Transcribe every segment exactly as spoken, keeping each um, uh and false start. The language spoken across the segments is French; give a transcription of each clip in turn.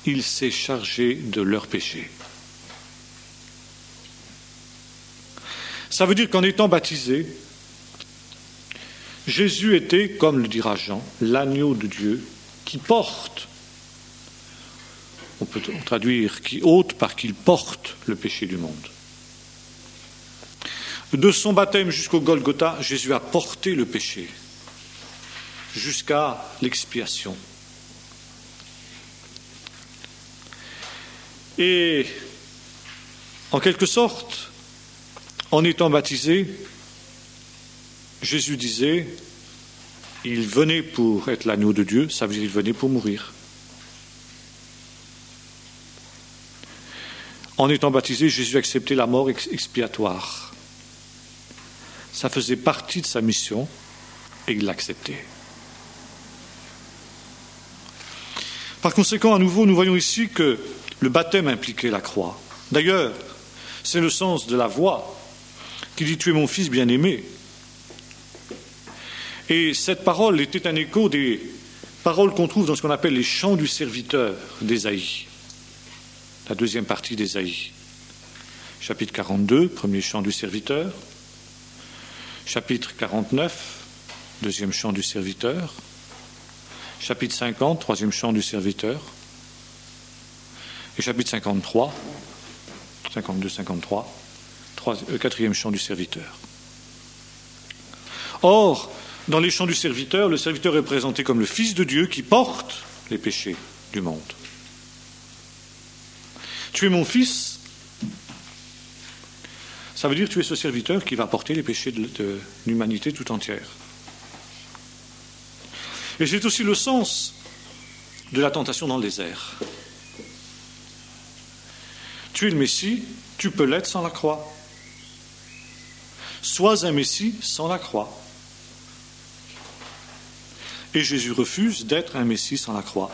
il s'est chargé de leurs péchés. Ça veut dire qu'en étant baptisé, Jésus était, comme le dira Jean, l'agneau de Dieu qui porte, on peut traduire qui ôte par qu'il porte le péché du monde. De son baptême jusqu'au Golgotha, Jésus a porté le péché jusqu'à l'expiation. Et en quelque sorte, en étant baptisé, Jésus disait, il venait pour être l'agneau de Dieu, ça veut dire qu'il venait pour mourir. En étant baptisé, Jésus acceptait la mort expiatoire. Ça faisait partie de sa mission et il l'acceptait. Par conséquent, à nouveau, nous voyons ici que le baptême impliquait la croix. D'ailleurs, c'est le sens de la voix qui dit « Tu es mon fils bien-aimé ». Et cette parole était un écho des paroles qu'on trouve dans ce qu'on appelle les chants du serviteur d'Ésaïe, la deuxième partie d'Ésaïe. Chapitre quarante-deux, premier chant du serviteur. Chapitre quarante-neuf, deuxième chant du serviteur. Chapitre cinquante, troisième chant du serviteur. Et chapitre cinquante-trois, cinquante-deux cinquante-trois, quatrième chant du serviteur. Or, dans les chants du serviteur, le serviteur est présenté comme le Fils de Dieu qui porte les péchés du monde. Tu es mon fils, ça veut dire que tu es ce serviteur qui va porter les péchés de, de l'humanité tout entière. Et c'est aussi le sens de la tentation dans le désert. Tu es le Messie, tu peux l'être sans la croix. Sois un Messie sans la croix. Et Jésus refuse d'être un Messie sans la croix.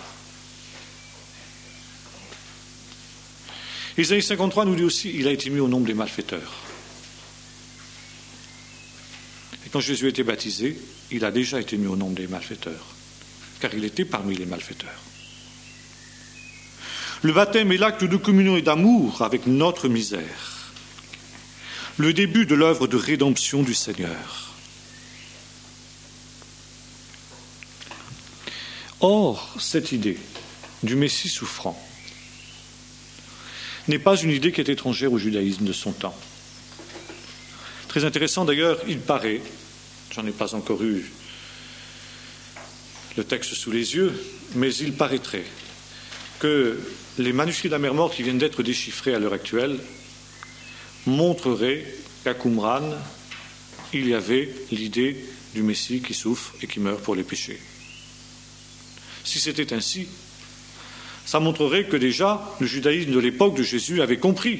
Ésaïe cinquante-trois nous dit aussi, il a été mis au nombre des malfaiteurs. Et quand Jésus a été baptisé, il a déjà été mis au nombre des malfaiteurs, car il était parmi les malfaiteurs. Le baptême est l'acte de communion et d'amour avec notre misère, le début de l'œuvre de rédemption du Seigneur. Or, cette idée du Messie souffrant n'est pas une idée qui est étrangère au judaïsme de son temps. Très intéressant d'ailleurs, il paraît, j'en ai pas encore eu le texte sous les yeux, mais il paraîtrait que les manuscrits de la mer Morte qui viennent d'être déchiffrés à l'heure actuelle montreraient qu'à Qumran, il y avait l'idée du Messie qui souffre et qui meurt pour les péchés. Si c'était ainsi, ça montrerait que déjà le judaïsme de l'époque de Jésus avait compris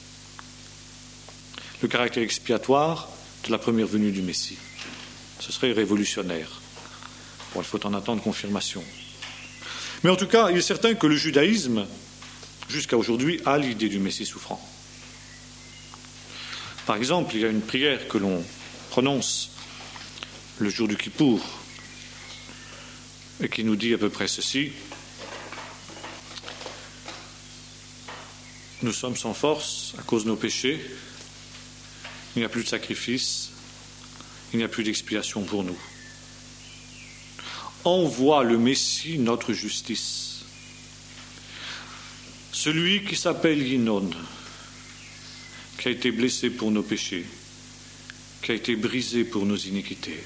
le caractère expiatoire de la première venue du Messie. Ce serait révolutionnaire. Bon, il faut en attendre confirmation. Mais en tout cas, il est certain que le judaïsme, jusqu'à aujourd'hui, a l'idée du Messie souffrant. Par exemple, il y a une prière que l'on prononce le jour du Kippour et qui nous dit à peu près ceci: nous sommes sans force à cause de nos péchés, il n'y a plus de sacrifice, il n'y a plus d'expiation pour nous. Envoie le Messie notre justice, celui qui s'appelle Yinon, qui a été blessé pour nos péchés, qui a été brisé pour nos iniquités.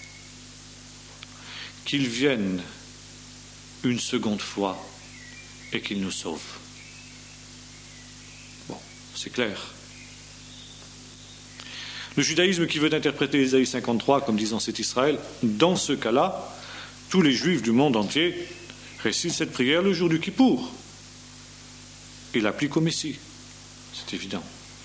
Qu'il vienne une seconde fois et qu'il nous sauve. Bon, c'est clair. Le judaïsme qui veut interpréter Ésaïe cinquante-trois comme disant c'est Israël, dans ce cas-là, tous les juifs du monde entier récitent cette prière le jour du Kippour et l'appliquent au Messie. C'est évident.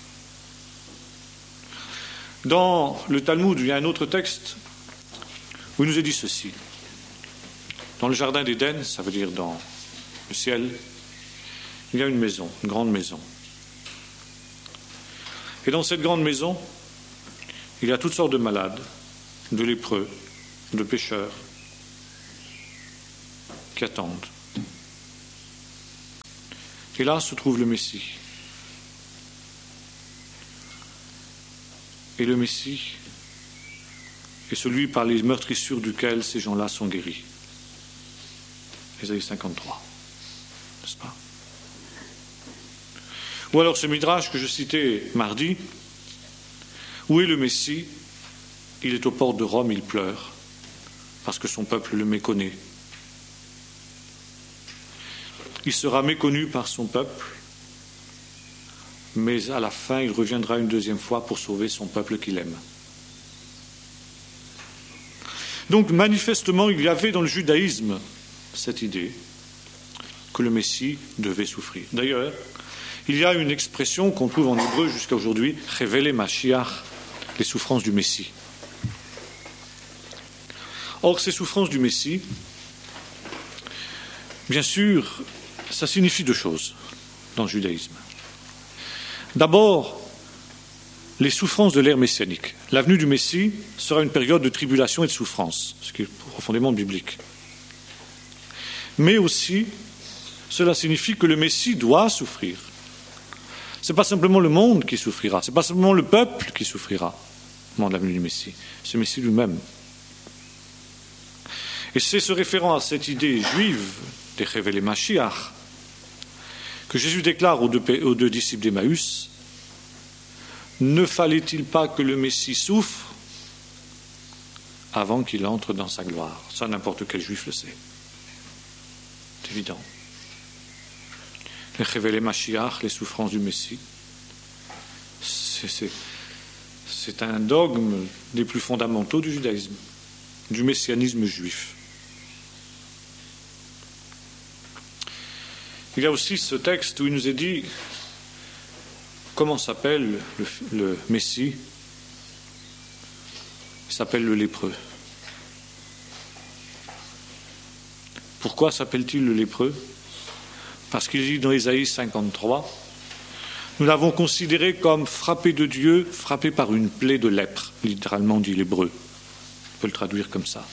Dans le Talmud, il y a un autre texte où il nous est dit ceci. Dans le jardin d'Éden, ça veut dire dans le ciel, il y a une maison, une grande maison. Et dans cette grande maison, il y a toutes sortes de malades, de lépreux, de pécheurs, qui attendent. Et là se trouve le Messie. Et le Messie est celui par les meurtrissures duquel ces gens-là sont guéris. Ésaïe cinquante-trois, n'est-ce pas? Ou alors ce midrash que je citais mardi, où est le Messie? Il est aux portes de Rome, il pleure, parce que son peuple le méconnaît. Il sera méconnu par son peuple, mais à la fin, il reviendra une deuxième fois pour sauver son peuple qu'il aime. Donc, manifestement, il y avait dans le judaïsme cette idée que le Messie devait souffrir. D'ailleurs, il y a une expression qu'on trouve en hébreu jusqu'à aujourd'hui, Révélé Mashiach, les souffrances du Messie. Or, ces souffrances du Messie, bien sûr, ça signifie deux choses dans le judaïsme. D'abord, les souffrances de l'ère messianique. L'avenue du Messie sera une période de tribulation et de souffrance, ce qui est profondément biblique. Mais aussi, cela signifie que le Messie doit souffrir. Ce n'est pas simplement le monde qui souffrira, ce n'est pas simplement le peuple qui souffrira au moment de l'avenue du Messie, c'est le Messie lui-même. Et c'est se référant à cette idée juive des révélés Mashiach que Jésus déclare aux deux, aux deux disciples d'Emmaüs: ne fallait-il pas que le Messie souffre avant qu'il entre dans sa gloire? Ça, n'importe quel juif le sait. C'est évident. Les révélés Mashiach, les souffrances du Messie, c'est, c'est, c'est un dogme des plus fondamentaux du judaïsme, du messianisme juif. Il y a aussi ce texte où il nous est dit comment s'appelle le, le Messie. Il s'appelle le lépreux. Pourquoi s'appelle-t-il le lépreux? Parce qu'il dit dans Ésaïe cinquante-trois, nous l'avons considéré comme frappé de Dieu, frappé par une plaie de lèpre, littéralement dit l'hébreu. On peut le traduire comme ça.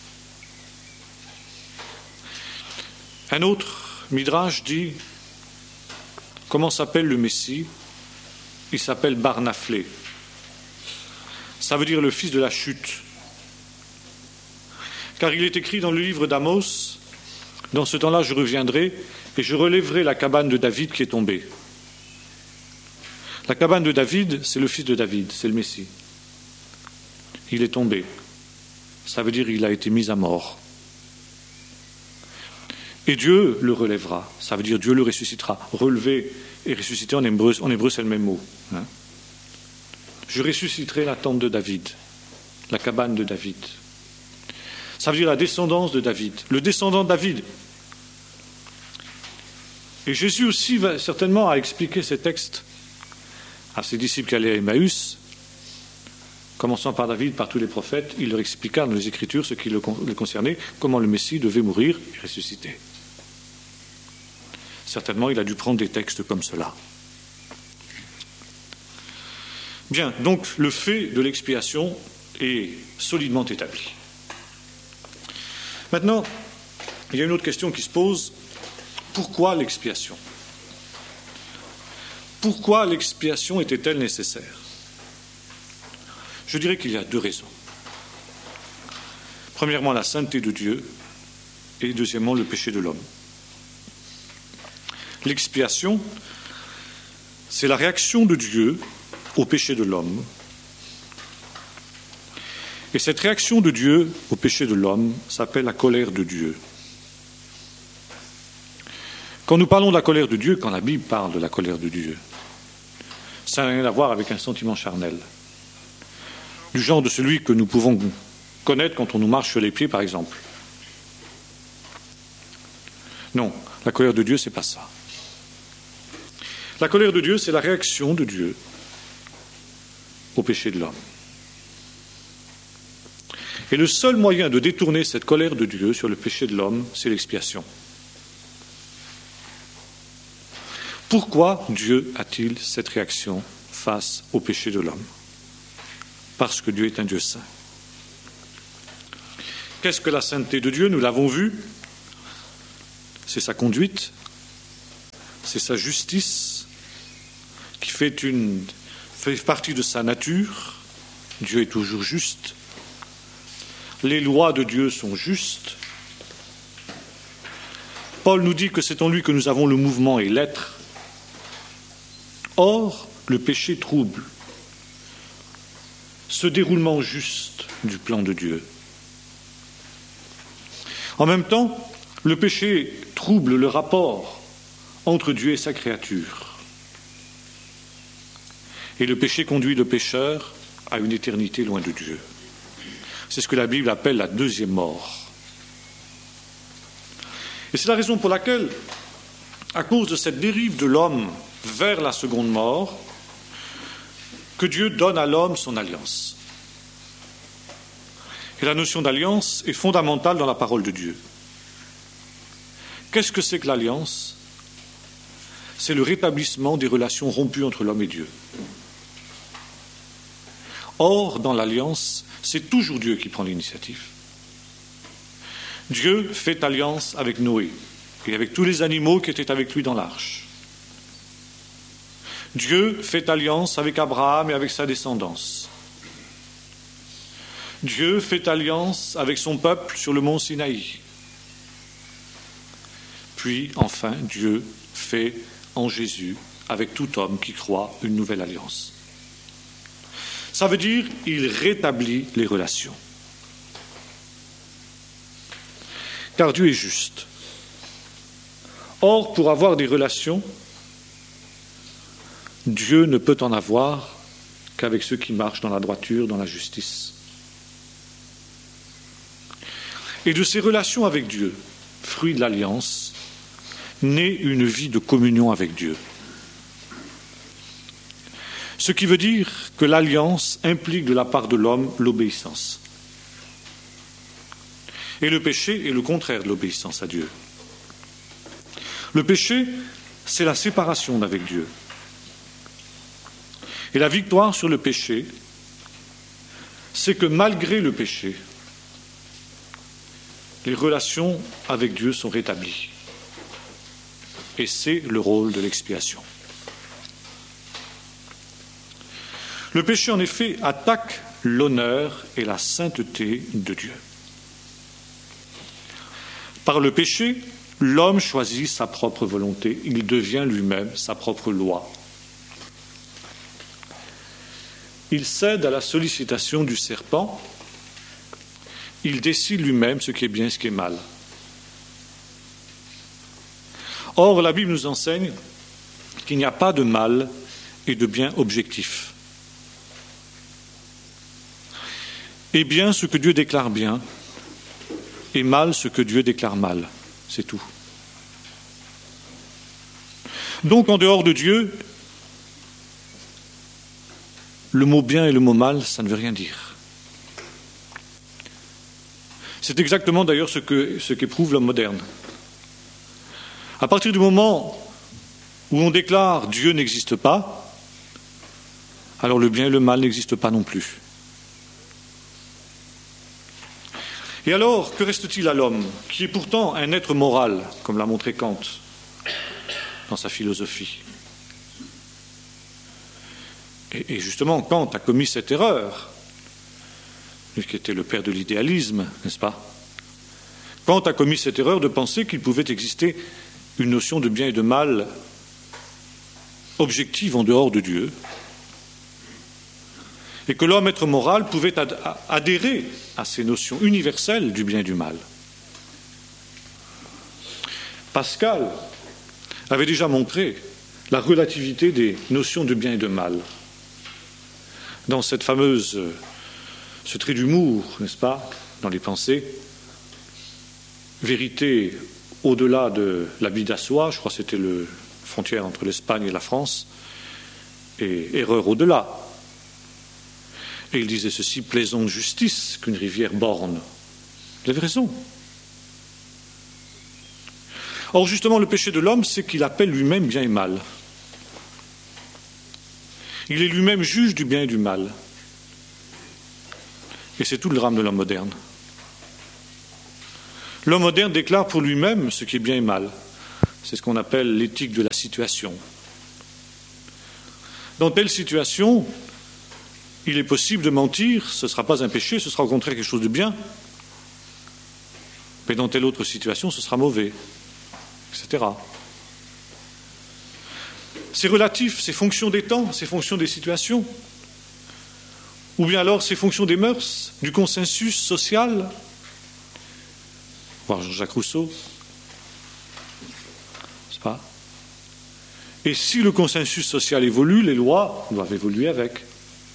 Un autre Midrash dit comment s'appelle le Messie? Il s'appelle Barnaphlé. Ça veut dire le fils de la chute. Car il est écrit dans le livre d'Amos, dans ce temps-là je reviendrai et je relèverai la cabane de David qui est tombée. La cabane de David, c'est le fils de David, c'est le Messie. Il est tombé. Ça veut dire qu'il a été mis à mort. Et Dieu le relèvera, ça veut dire Dieu le ressuscitera. Relever et ressusciter en hébreu, en hébreu c'est le même mot. Hein. Je ressusciterai la tente de David, la cabane de David. Ça veut dire la descendance de David, le descendant de David. Et Jésus aussi va certainement à expliquer ces textes à ses disciples qui allaient à Emmaüs, commençant par David, par tous les prophètes. Il leur expliqua dans les Écritures ce qui le concernait, comment le Messie devait mourir et ressusciter. Certainement, il a dû prendre des textes comme cela. Bien, donc le fait de l'expiation est solidement établi. Maintenant, il y a une autre question qui se pose. Pourquoi l'expiation? Pourquoi l'expiation était-elle nécessaire? Je dirais qu'il y a deux raisons. Premièrement, la sainteté de Dieu et deuxièmement, le péché de l'homme. L'expiation, c'est la réaction de Dieu au péché de l'homme. Et cette réaction de Dieu au péché de l'homme s'appelle la colère de Dieu. Quand nous parlons de la colère de Dieu, quand la Bible parle de la colère de Dieu, ça n'a rien à voir avec un sentiment charnel, du genre de celui que nous pouvons connaître quand on nous marche sur les pieds, par exemple. Non, la colère de Dieu, c'est pas ça. La colère de Dieu, c'est la réaction de Dieu au péché de l'homme. Et le seul moyen de détourner cette colère de Dieu sur le péché de l'homme, c'est l'expiation. Pourquoi Dieu a-t-il cette réaction face au péché de l'homme? Parce que Dieu est un Dieu saint. Qu'est-ce que la sainteté de Dieu? Nous l'avons vu. C'est sa conduite, c'est sa justice qui fait, une, fait partie de sa nature. Dieu est toujours juste. Les lois de Dieu sont justes. Paul nous dit que c'est en lui que nous avons le mouvement et l'être. Or, le péché trouble ce déroulement juste du plan de Dieu. En même temps, le péché trouble le rapport entre Dieu et sa créature. Et le péché conduit le pécheur à une éternité loin de Dieu. C'est ce que la Bible appelle la deuxième mort. Et c'est la raison pour laquelle, à cause de cette dérive de l'homme vers la seconde mort, que Dieu donne à l'homme son alliance. Et la notion d'alliance est fondamentale dans la parole de Dieu. Qu'est-ce que c'est que l'alliance ? C'est le rétablissement des relations rompues entre l'homme et Dieu. Or, dans l'alliance, c'est toujours Dieu qui prend l'initiative. Dieu fait alliance avec Noé et avec tous les animaux qui étaient avec lui dans l'arche. Dieu fait alliance avec Abraham et avec sa descendance. Dieu fait alliance avec son peuple sur le mont Sinaï. Puis, enfin, Dieu fait en Jésus, avec tout homme qui croit, une nouvelle alliance. Ça veut dire qu'il rétablit les relations. Car Dieu est juste. Or, pour avoir des relations, Dieu ne peut en avoir qu'avec ceux qui marchent dans la droiture, dans la justice. Et de ces relations avec Dieu, fruit de l'alliance, naît une vie de communion avec Dieu. Ce qui veut dire que l'alliance implique de la part de l'homme l'obéissance. Et le péché est le contraire de l'obéissance à Dieu. Le péché, c'est la séparation d'avec Dieu. Et la victoire sur le péché, c'est que malgré le péché, les relations avec Dieu sont rétablies. Et c'est le rôle de l'expiation. Le péché, en effet, attaque l'honneur et la sainteté de Dieu. Par le péché, l'homme choisit sa propre volonté, il devient lui-même sa propre loi. Il cède à la sollicitation du serpent, il décide lui-même ce qui est bien et ce qui est mal. Or, la Bible nous enseigne qu'il n'y a pas de mal et de bien objectif. Et bien ce que Dieu déclare bien, et mal ce que Dieu déclare mal, c'est tout. Donc, en dehors de Dieu, le mot bien et le mot mal, ça ne veut rien dire. C'est exactement d'ailleurs ce que, ce qu'éprouve l'homme moderne. À partir du moment où on déclare Dieu n'existe pas, alors le bien et le mal n'existent pas non plus. Et alors, que reste-t-il à l'homme, qui est pourtant un être moral, comme l'a montré Kant dans sa philosophie ? Et, et justement, Kant a commis cette erreur, lui qui était le père de l'idéalisme, n'est-ce pas ? Kant a commis cette erreur de penser qu'il pouvait exister une notion de bien et de mal objective en dehors de Dieu, et que l'homme, être moral, pouvait ad- adhérer à ces notions universelles du bien et du mal. Pascal avait déjà montré la relativité des notions de bien et de mal dans cette fameuse, ce trait d'humour, n'est-ce pas, dans les pensées, vérité au-delà de la vie d'Assois, je crois que c'était la frontière entre l'Espagne et la France, et erreur au-delà. Et il disait ceci, plaisante justice qu'une rivière borne. Vous avez raison. Or, justement, le péché de l'homme, c'est qu'il appelle lui-même bien et mal. Il est lui-même juge du bien et du mal. Et c'est tout le drame de l'homme moderne. L'homme moderne déclare pour lui-même ce qui est bien et mal. C'est ce qu'on appelle l'éthique de la situation. Dans telle situation, il est possible de mentir, ce ne sera pas un péché, ce sera au contraire quelque chose de bien. Mais dans telle autre situation, ce sera mauvais, et cetera. C'est relatif, c'est fonction des temps, c'est fonction des situations. Ou bien alors c'est fonction des mœurs, du consensus social. Voir Jean-Jacques Rousseau. C'est pas ? Et si le consensus social évolue, les lois doivent évoluer avec.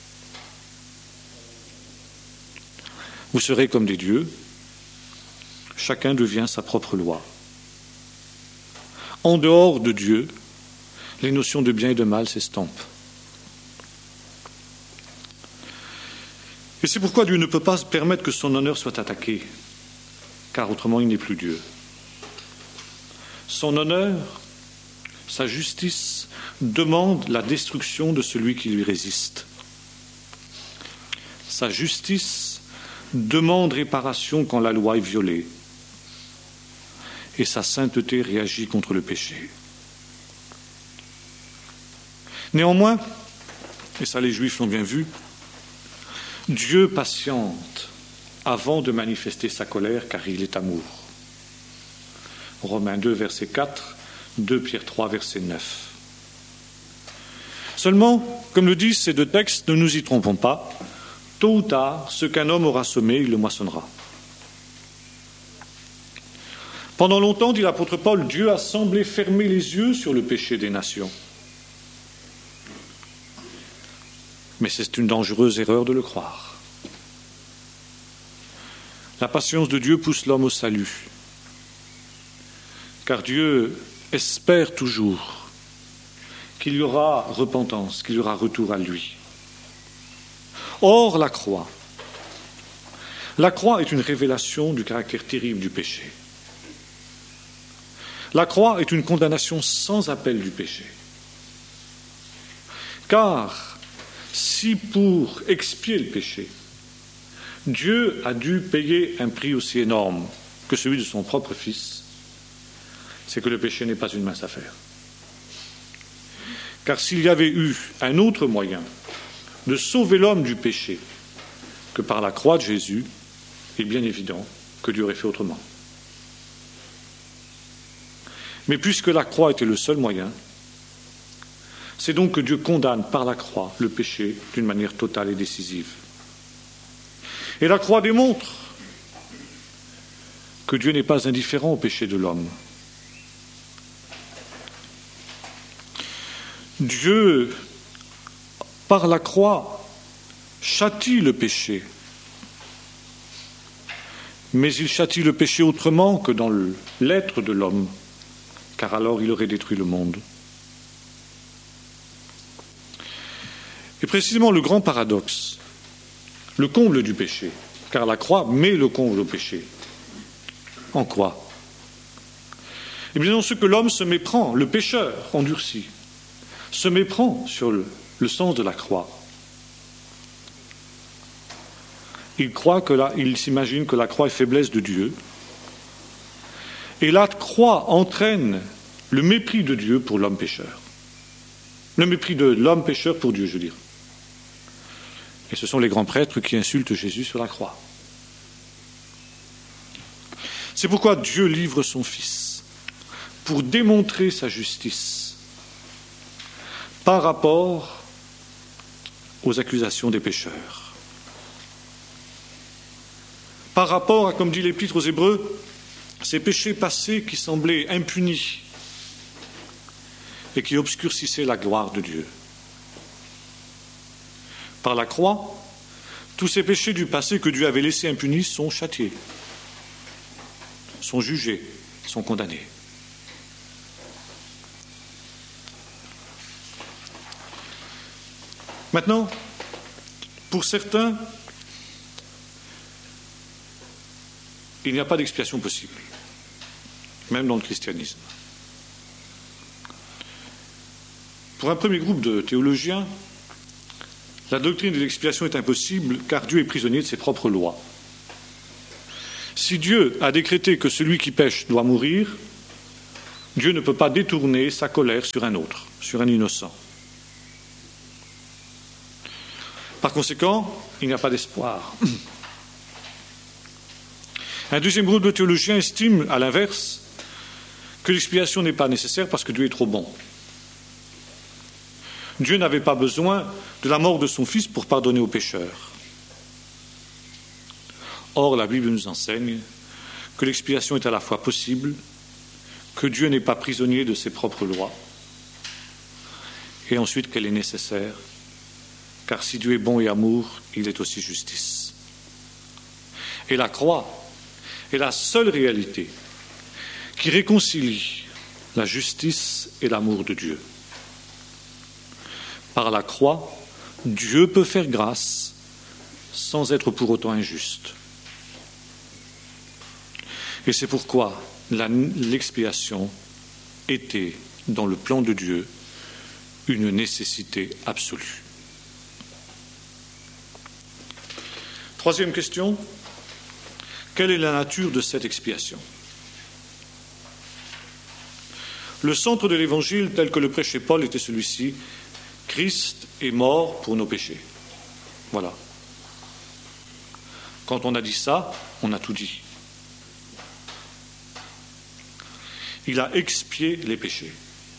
Vous serez comme des dieux, chacun devient sa propre loi. En dehors de Dieu, les notions de bien et de mal s'estompent. Et c'est pourquoi Dieu ne peut pas permettre que son honneur soit attaqué, car autrement il n'est plus Dieu. Son honneur, sa justice, demande la destruction de celui qui lui résiste. Sa justice demande réparation quand la loi est violée. Et sa sainteté réagit contre le péché. Néanmoins, et ça les Juifs l'ont bien vu, Dieu patiente avant de manifester sa colère, car il est amour. Romains deux, verset quatre, deux Pierre trois, verset neuf. Seulement, comme le disent ces deux textes, ne nous y trompons pas, tôt ou tard, ce qu'un homme aura semé, il le moissonnera. Pendant longtemps, dit l'apôtre Paul, Dieu a semblé fermer les yeux sur le péché des nations. Mais c'est une dangereuse erreur de le croire. La patience de Dieu pousse l'homme au salut, car Dieu espère toujours qu'il y aura repentance, qu'il y aura retour à lui. Or, la croix, la croix est une révélation du caractère terrible du péché. La croix est une condamnation sans appel du péché. Car si pour expier le péché, Dieu a dû payer un prix aussi énorme que celui de son propre Fils, c'est que le péché n'est pas une mince affaire. Car s'il y avait eu un autre moyen de sauver l'homme du péché que par la croix de Jésus, il est bien évident que Dieu aurait fait autrement. Mais puisque la croix était le seul moyen, c'est donc que Dieu condamne par la croix le péché d'une manière totale et décisive. Et la croix démontre que Dieu n'est pas indifférent au péché de l'homme. Dieu, par la croix, châtie le péché. Mais il châtie le péché autrement que dans l'être de l'homme, car alors il aurait détruit le monde. Et précisément le grand paradoxe, le comble du péché, car la croix met le comble au péché. En quoi ? Eh bien, dans ce que l'homme se méprend, le pécheur endurci, se méprend sur le, le sens de la croix. Il croit que là, il s'imagine que la croix est faiblesse de Dieu. Et la croix entraîne le mépris de Dieu pour l'homme pécheur. Le mépris de l'homme pécheur pour Dieu, je veux dire. Et ce sont les grands prêtres qui insultent Jésus sur la croix. C'est pourquoi Dieu livre son Fils, pour démontrer sa justice par rapport aux accusations des pécheurs. Par rapport à, comme dit l'Épître aux Hébreux, ces péchés passés qui semblaient impunis et qui obscurcissaient la gloire de Dieu. Par la croix, tous ces péchés du passé que Dieu avait laissés impunis sont châtiés, sont jugés, sont condamnés. Maintenant, pour certains, il n'y a pas d'expiation possible, même dans le christianisme. Pour un premier groupe de théologiens, la doctrine de l'expiation est impossible car Dieu est prisonnier de ses propres lois. Si Dieu a décrété que celui qui pêche doit mourir, Dieu ne peut pas détourner sa colère sur un autre, sur un innocent. Par conséquent, il n'y a pas d'espoir. Un deuxième groupe de théologiens estime, à l'inverse, que l'expiation n'est pas nécessaire parce que Dieu est trop bon. Dieu n'avait pas besoin de la mort de son Fils pour pardonner aux pécheurs. Or, la Bible nous enseigne que l'expiation est à la fois possible, que Dieu n'est pas prisonnier de ses propres lois, et ensuite qu'elle est nécessaire, car si Dieu est bon et amour, il est aussi justice. Et la croix est la seule réalité qui réconcilie la justice et l'amour de Dieu. Par la croix, Dieu peut faire grâce sans être pour autant injuste. Et c'est pourquoi la, l'expiation était, dans le plan de Dieu, une nécessité absolue. Troisième question, quelle est la nature de cette expiation ? Le centre de l'Évangile, tel que le prêchait Paul, était celui-ci. Christ est mort pour nos péchés. Voilà. Quand on a dit ça, on a tout dit. Il a expié les péchés.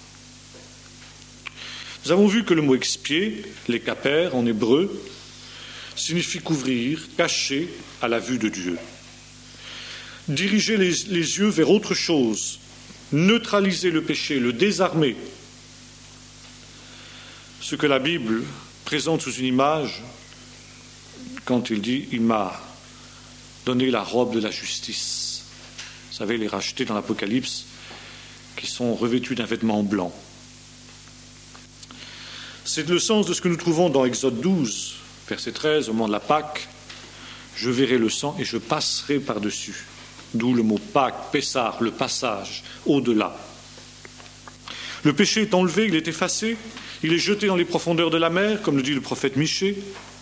Nous avons vu que le mot expier, les kapers en hébreu, signifie couvrir, cacher à la vue de Dieu. Diriger les, les yeux vers autre chose, neutraliser le péché, le désarmer. Ce que la Bible présente sous une image, quand il dit « il m'a donné la robe de la justice ». Vous savez, les rachetés dans l'Apocalypse, qui sont revêtus d'un vêtement blanc. C'est le sens de ce que nous trouvons dans Exode douze, verset treize, au moment de la Pâque. « Je verrai le sang et je passerai par-dessus ». D'où le mot Pâque, Pessar, le passage, au-delà. Le péché est enlevé, il est effacé, il est jeté dans les profondeurs de la mer, comme le dit le prophète Michée.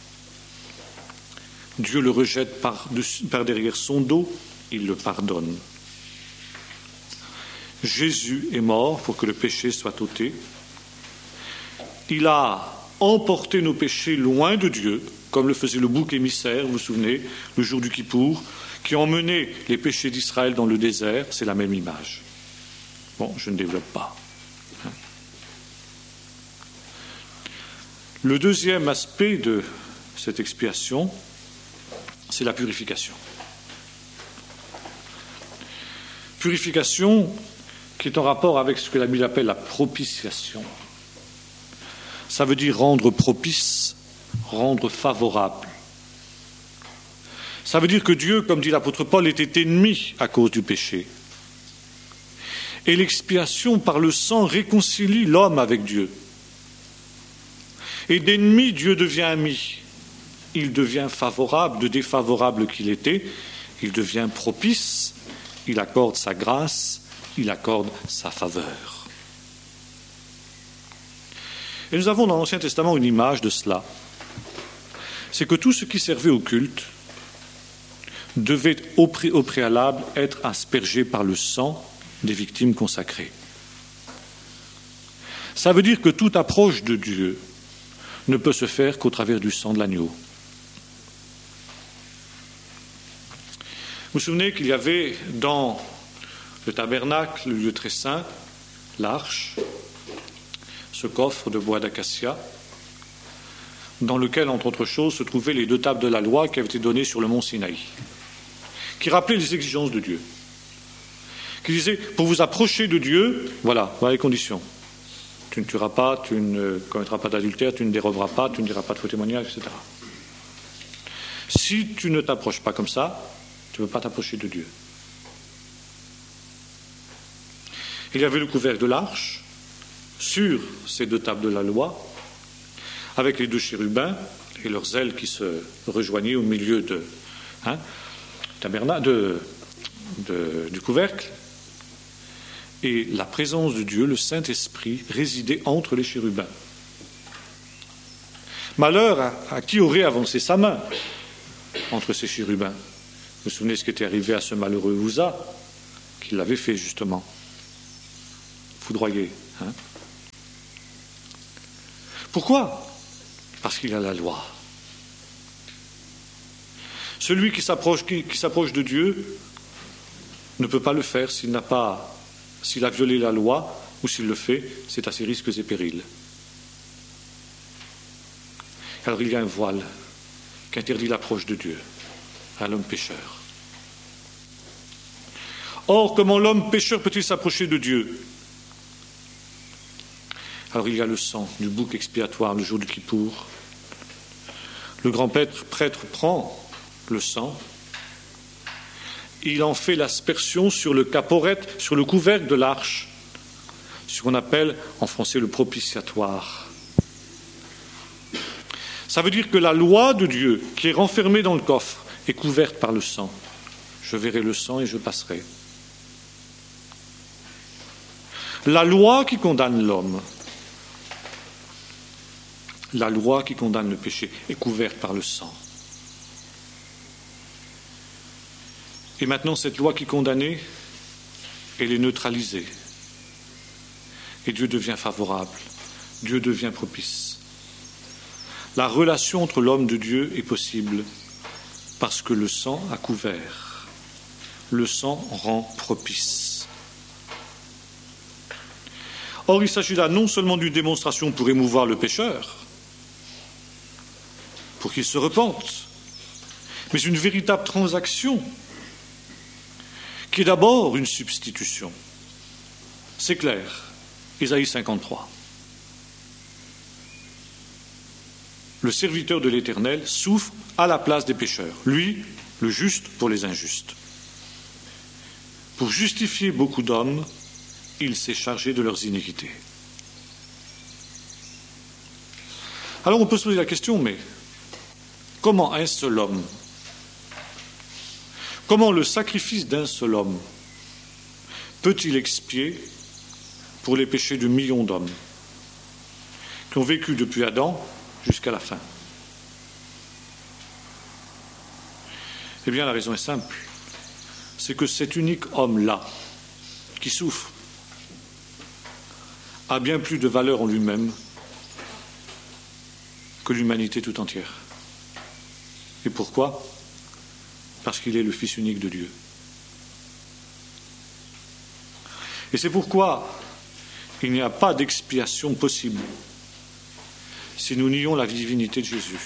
Dieu le rejette par, par derrière son dos, il le pardonne. Jésus est mort pour que le péché soit ôté. Il a emporté nos péchés loin de Dieu, comme le faisait le bouc émissaire, vous vous souvenez, le jour du Kippour, qui a emmené les péchés d'Israël dans le désert. C'est la même image. Bon, je ne développe pas. Le deuxième aspect de cette expiation, c'est la purification. Purification qui est en rapport avec ce que la Bible appelle la propitiation. Ça veut dire rendre propice, rendre favorable. Ça veut dire que Dieu, comme dit l'apôtre Paul, était ennemi à cause du péché. Et l'expiation par le sang réconcilie l'homme avec Dieu. Et d'ennemi, Dieu devient ami. Il devient favorable, de défavorable qu'il était, il devient propice, il accorde sa grâce, il accorde sa faveur. Et nous avons dans l'Ancien Testament une image de cela. C'est que tout ce qui servait au culte devait au, pré- au préalable être aspergé par le sang des victimes consacrées. Ça veut dire que toute approche de Dieu ne peut se faire qu'au travers du sang de l'agneau. Vous vous souvenez qu'il y avait dans le tabernacle, le lieu très saint, l'arche, ce coffre de bois d'acacia, dans lequel, entre autres choses, se trouvaient les deux tables de la loi qui avaient été données sur le mont Sinaï, qui rappelaient les exigences de Dieu, qui disaient, pour vous approcher de Dieu, voilà, voilà les conditions. Tu ne tueras pas, tu ne commettras pas d'adultère, tu ne déroberas pas, tu ne diras pas de faux témoignages, et cetera. Si tu ne t'approches pas comme ça, tu ne peux pas t'approcher de Dieu. Il y avait le couvercle de l'arche, sur ces deux tables de la loi, avec les deux chérubins et leurs ailes qui se rejoignaient au milieu de, hein, de, de, du couvercle. Et la présence de Dieu, le Saint-Esprit, résidait entre les chérubins. Malheur à, à qui aurait avancé sa main entre ces chérubins. Vous vous souvenez ce qui était arrivé à ce malheureux Uza, qui l'avait fait justement. foudroyé. Hein. Pourquoi ? Parce qu'il y a la loi. Celui qui s'approche, qui, qui s'approche de Dieu ne peut pas le faire s'il n'a pas, s'il a violé la loi, ou s'il le fait, c'est à ses risques et périls. Alors il y a un voile qui interdit l'approche de Dieu à l'homme pécheur. Or, comment l'homme pécheur peut-il s'approcher de Dieu ? Alors il y a le sang du bouc expiatoire le jour du Kippour. Le grand prêtre, prêtre prend le sang, il en fait l'aspersion sur le caporet, sur le couvercle de l'arche, ce qu'on appelle en français le propitiatoire. Ça veut dire que la loi de Dieu, qui est renfermée dans le coffre, est couverte par le sang. Je verrai le sang et je passerai. La loi qui condamne l'homme, la loi qui condamne le péché, est couverte par le sang. Et maintenant, cette loi qui condamnait, elle est neutralisée. Et Dieu devient favorable. Dieu devient propice. La relation entre l'homme de Dieu est possible parce que le sang a couvert. Le sang rend propice. Or, il s'agit là non seulement d'une démonstration pour émouvoir le pécheur, pour qu'il se repente, mais une véritable transaction qui est d'abord une substitution. C'est clair, Ésaïe cinquante-trois. Le serviteur de l'Éternel souffre à la place des pécheurs, lui, le juste pour les injustes. Pour justifier beaucoup d'hommes, il s'est chargé de leurs iniquités. Alors on peut se poser la question, mais comment un seul homme, comment le sacrifice d'un seul homme peut-il expier pour les péchés de millions d'hommes qui ont vécu depuis Adam jusqu'à la fin? Eh bien, la raison est simple. C'est que cet unique homme-là, qui souffre, a bien plus de valeur en lui-même que l'humanité tout entière. Et pourquoi ? Parce qu'il est le Fils unique de Dieu. Et c'est pourquoi il n'y a pas d'expiation possible si nous nions la divinité de Jésus.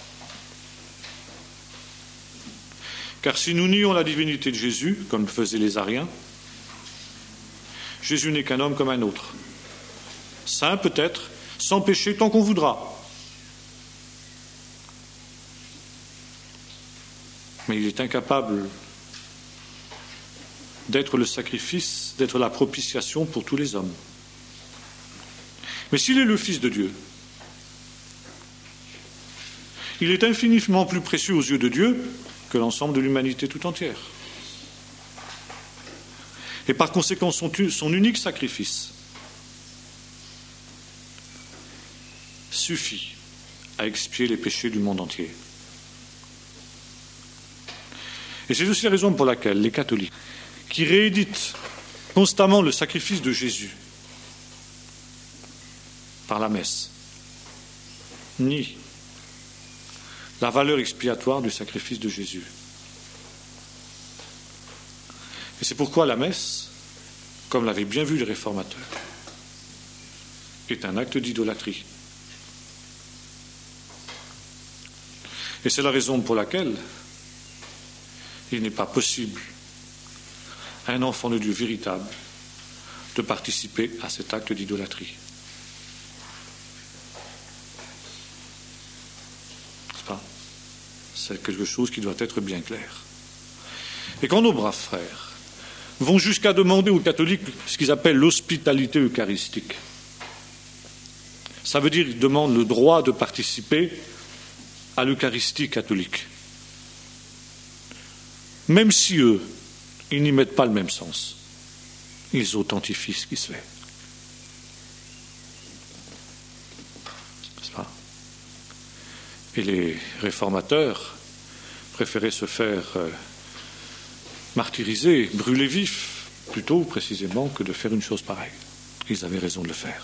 Car si nous nions la divinité de Jésus, comme le faisaient les Ariens, Jésus n'est qu'un homme comme un autre. Saint peut-être, sans péché tant qu'on voudra. Mais il est incapable d'être le sacrifice, d'être la propitiation pour tous les hommes. Mais s'il est le Fils de Dieu, il est infiniment plus précieux aux yeux de Dieu que l'ensemble de l'humanité tout entière. Et par conséquent, son, son unique sacrifice suffit à expier les péchés du monde entier. Et c'est aussi la raison pour laquelle les catholiques, qui rééditent constamment le sacrifice de Jésus par la messe, nient la valeur expiatoire du sacrifice de Jésus. Et c'est pourquoi la messe, comme l'avaient bien vu les réformateurs, est un acte d'idolâtrie. Et c'est la raison pour laquelle il n'est pas possible à un enfant de Dieu véritable de participer à cet acte d'idolâtrie. C'est pas ? C'est quelque chose qui doit être bien clair. Et quand nos braves frères vont jusqu'à demander aux catholiques ce qu'ils appellent l'hospitalité eucharistique, ça veut dire qu'ils demandent le droit de participer à l'Eucharistie catholique. Même si eux, ils n'y mettent pas le même sens, ils authentifient ce qui se fait. N'est-ce pas ? Et les réformateurs préféraient se faire euh, martyriser, brûler vif, plutôt précisément que de faire une chose pareille. Ils avaient raison de le faire.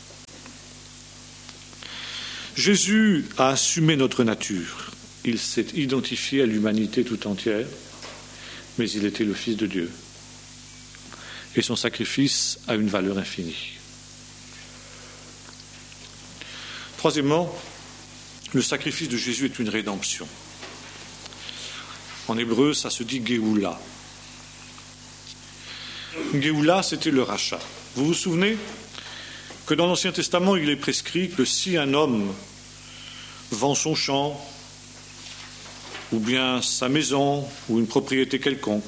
Jésus a assumé notre nature. Il s'est identifié à l'humanité tout entière, mais il était le Fils de Dieu. Et son sacrifice a une valeur infinie. Troisièmement, le sacrifice de Jésus est une rédemption. En hébreu, ça se dit Géoula. Géoula, c'était le rachat. Vous vous souvenez que dans l'Ancien Testament, il est prescrit que si un homme vend son champ, ou bien sa maison, ou une propriété quelconque,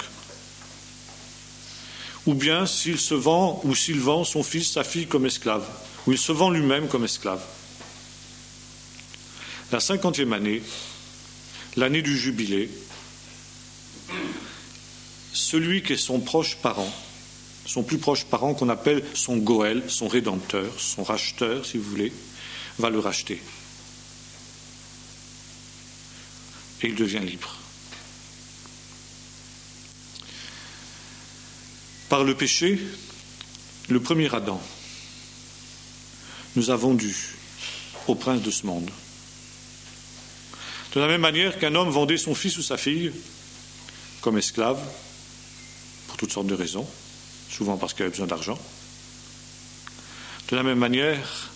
ou bien s'il se vend, ou s'il vend son fils, sa fille comme esclave, ou il se vend lui-même comme esclave, la cinquantième année, l'année du jubilé, celui qui est son proche parent, son plus proche parent qu'on appelle son Goël, son rédempteur, son racheteur, si vous voulez, va le racheter. Et il devient libre. Par le péché, le premier Adam nous a vendus au prince de ce monde. De la même manière qu'un homme vendait son fils ou sa fille comme esclave, pour toutes sortes de raisons, souvent parce qu'il avait besoin d'argent. De la même manière,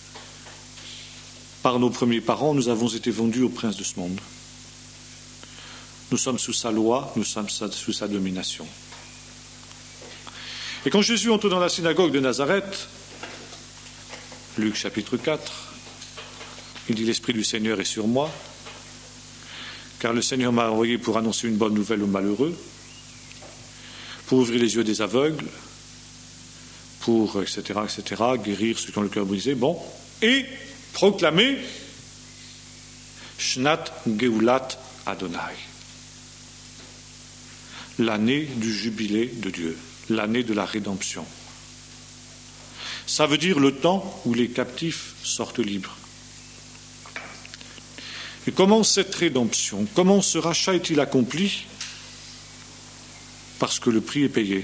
par nos premiers parents, nous avons été vendus au prince de ce monde. Nous sommes sous sa loi, nous sommes sous sa domination. Et quand Jésus entre dans la synagogue de Nazareth, Luc chapitre quatre, il dit « L'Esprit du Seigneur est sur moi, car le Seigneur m'a envoyé pour annoncer une bonne nouvelle aux malheureux, pour ouvrir les yeux des aveugles, pour, et cetera, et cetera, guérir ceux qui ont le cœur brisé, bon, et proclamer Shnat Geulat Adonai, l'année du jubilé de Dieu, l'année de la rédemption. Ça veut dire le temps où les captifs sortent libres. Et comment cette rédemption, comment ce rachat est-il accompli ? Parce que le prix est payé.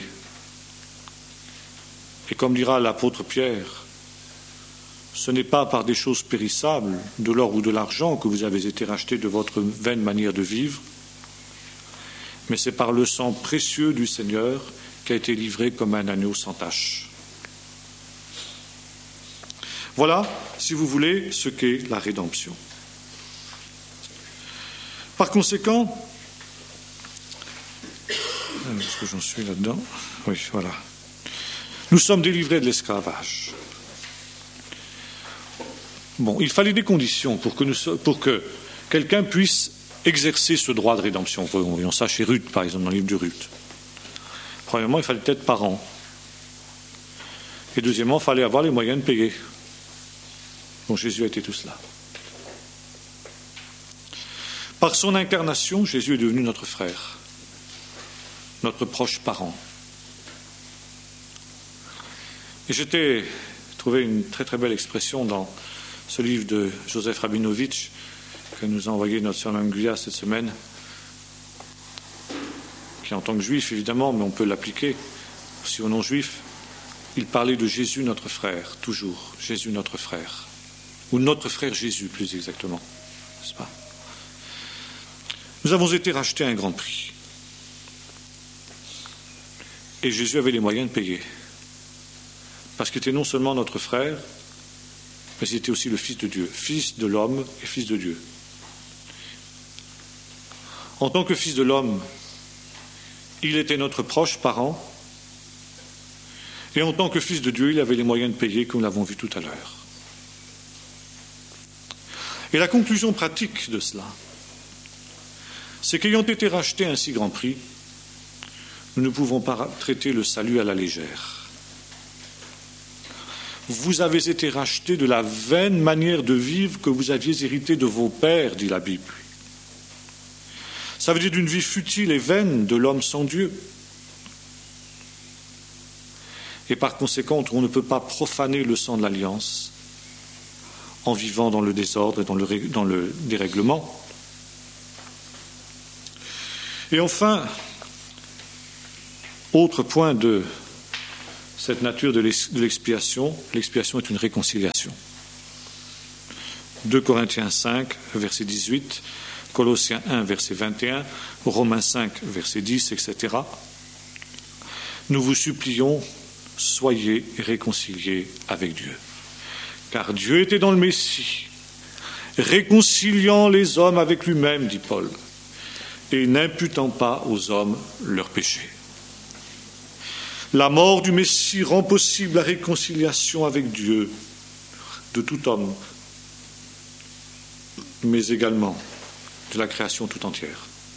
Et comme dira l'apôtre Pierre, ce n'est pas par des choses périssables, de l'or ou de l'argent, que vous avez été rachetés de votre vaine manière de vivre, mais c'est par le sang précieux du Seigneur qui a été livré comme un agneau sans tache. Voilà, si vous voulez, ce qu'est la rédemption. Par conséquent, est-ce que j'en suis là-dedans ? Oui, voilà. Nous sommes délivrés de l'esclavage. Bon, il fallait des conditions pour que, nous, pour que quelqu'un puisse exercer ce droit de rédemption. Voyons ça chez Ruth, par exemple, dans le livre de Ruth. Premièrement, il fallait être parent. Et deuxièmement, il fallait avoir les moyens de payer. Bon, Jésus a été tout cela. Par son incarnation, Jésus est devenu notre frère, notre proche parent. Et j'étais trouvé une très très belle expression dans ce livre de Joseph Rabinovitch que nous a envoyé notre sœur Manguia cette semaine, qui en tant que juif évidemment, mais on peut l'appliquer aussi aux non-juifs. Il parlait de Jésus notre frère, toujours, Jésus notre frère, ou notre frère Jésus plus exactement, n'est-ce pas ? Nous avons été rachetés à un grand prix. Et Jésus avait les moyens de payer. Parce qu'il était non seulement notre frère, mais il était aussi le Fils de Dieu, Fils de l'homme et Fils de Dieu. En tant que Fils de l'homme, il était notre proche parent, et en tant que Fils de Dieu, il avait les moyens de payer, comme nous l'avons vu tout à l'heure. Et la conclusion pratique de cela, c'est qu'ayant été rachetés à un si grand prix, nous ne pouvons pas traiter le salut à la légère. Vous avez été rachetés de la vaine manière de vivre que vous aviez héritée de vos pères, dit la Bible. Ça veut dire d'une vie futile et vaine de l'homme sans Dieu. Et par conséquent, on ne peut pas profaner le sang de l'alliance en vivant dans le désordre et dans le, dans le dérèglement. Et enfin, autre point de cette nature de l'expiation. L'expiation est une réconciliation. deux Corinthiens cinq, verset dix-huit, Colossiens un, verset vingt et un, Romains cinq, verset dix, et cetera. Nous vous supplions, soyez réconciliés avec Dieu. Car Dieu était dans le Messie, réconciliant les hommes avec lui-même, dit Paul, et n'imputant pas aux hommes leurs péchés. La mort du Messie rend possible la réconciliation avec Dieu de tout homme, mais également de la création tout entière.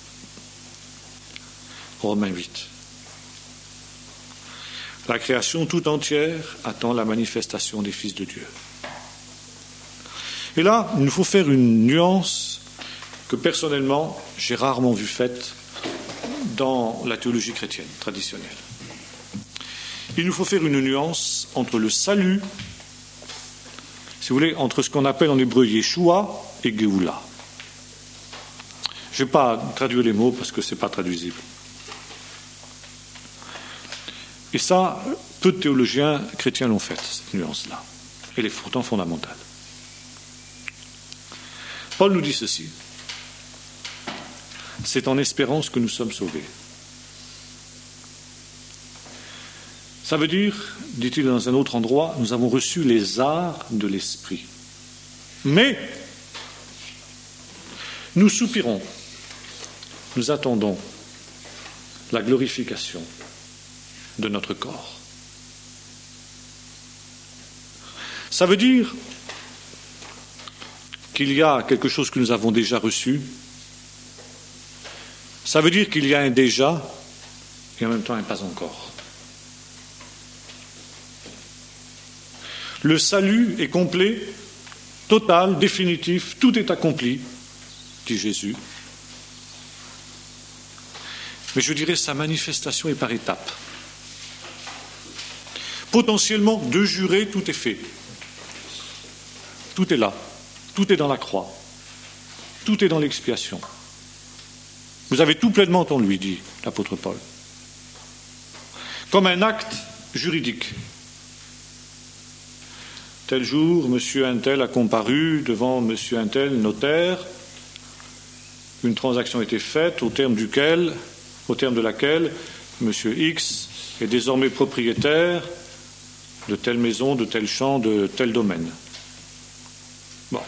Romains huit. La création tout entière attend la manifestation des fils de Dieu. Et là, il nous faut faire une nuance que personnellement, j'ai rarement vue faite dans la théologie chrétienne traditionnelle. Il nous faut faire une nuance entre le salut, si vous voulez, entre ce qu'on appelle en hébreu Yeshua et Géoula. Je ne vais pas traduire les mots parce que ce n'est pas traduisible. Et ça, peu de théologiens chrétiens l'ont faite, cette nuance-là. Elle est pourtant fondamentale. Paul nous dit ceci. C'est en espérance que nous sommes sauvés. Ça veut dire, dit-il dans un autre endroit, nous avons reçu les arts de l'esprit. Mais nous soupirons, nous attendons la glorification de notre corps. Ça veut dire qu'il y a quelque chose que nous avons déjà reçu. Ça veut dire qu'il y a un déjà et en même temps un pas encore. Le salut est complet, total, définitif, tout est accompli, dit Jésus. Mais je dirais sa manifestation est par étapes. Potentiellement, de jurer, tout est fait. Tout est là. Tout est dans la croix. Tout est dans l'expiation. Vous avez tout pleinement en lui, dit l'apôtre Paul. Comme un acte juridique. Tel jour, monsieur Untel a comparu devant monsieur Untel, notaire. Une transaction a été faite au terme duquel, au terme de laquelle monsieur X est désormais propriétaire de telle maison, de tel champ, de tel domaine. Bon.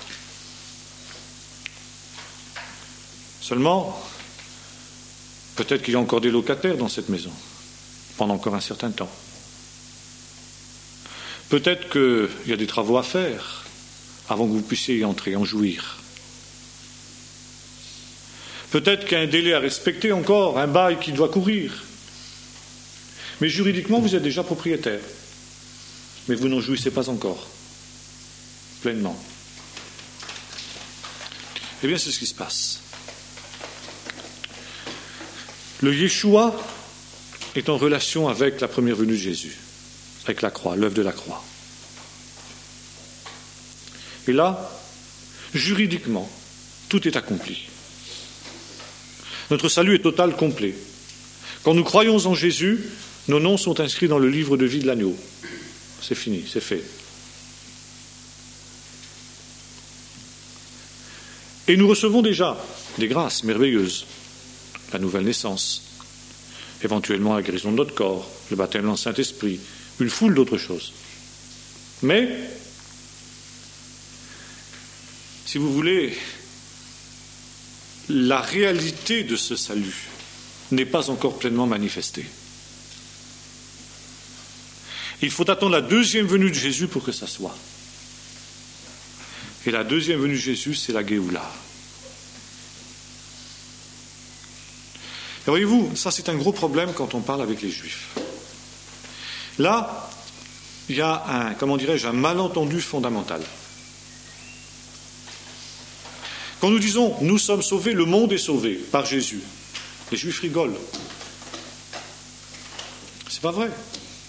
Seulement, peut-être qu'il y a encore des locataires dans cette maison, pendant encore un certain temps. Peut-être qu'il y a des travaux à faire avant que vous puissiez y entrer, en jouir. Peut-être qu'il y a un délai à respecter encore, un bail qui doit courir. Mais juridiquement, vous êtes déjà propriétaire. Mais vous n'en jouissez pas encore, pleinement. Eh bien, c'est ce qui se passe. Le Yeshua est en relation avec la première venue de Jésus, avec la croix, l'œuvre de la croix. Et là, juridiquement, tout est accompli. Notre salut est total, complet. Quand nous croyons en Jésus, nos noms sont inscrits dans le livre de vie de l'agneau. C'est fini, c'est fait. Et nous recevons déjà des grâces merveilleuses. La nouvelle naissance, éventuellement la guérison de notre corps, le baptême dans le Saint-Esprit, une foule d'autres choses. Mais, si vous voulez, la réalité de ce salut n'est pas encore pleinement manifestée. Il faut attendre la deuxième venue de Jésus pour que ça soit. Et la deuxième venue de Jésus, c'est la Géoula. Et voyez-vous, ça c'est un gros problème quand on parle avec les Juifs. Là, il y a un, comment dirais-je, un malentendu fondamental. Quand nous disons « nous sommes sauvés, le monde est sauvé par Jésus », les Juifs rigolent. C'est pas vrai.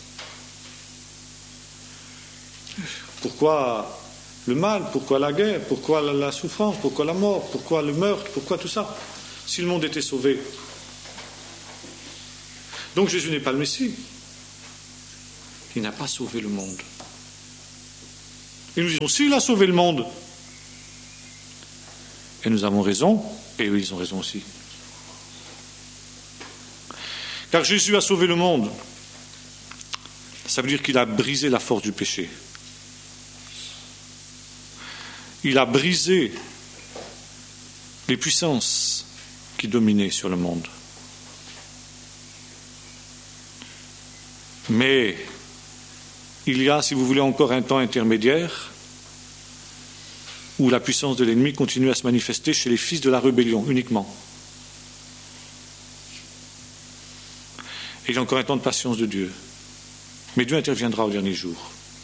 Pourquoi le mal? Pourquoi la guerre? Pourquoi la souffrance? Pourquoi la mort? Pourquoi le meurtre? Pourquoi tout ça? Si le monde était sauvé. Donc Jésus n'est pas le Messie. Il n'a pas sauvé le monde. Et nous disons, s'il a sauvé le monde, et nous avons raison, et eux, ils ont raison aussi. Car Jésus a sauvé le monde. Ça veut dire qu'il a brisé la force du péché. Il a brisé les puissances qui dominaient sur le monde. Mais il y a, si vous voulez, encore un temps intermédiaire où la puissance de l'ennemi continue à se manifester chez les fils de la rébellion uniquement. Et il y a encore un temps de patience de Dieu. Mais Dieu interviendra au dernier jour.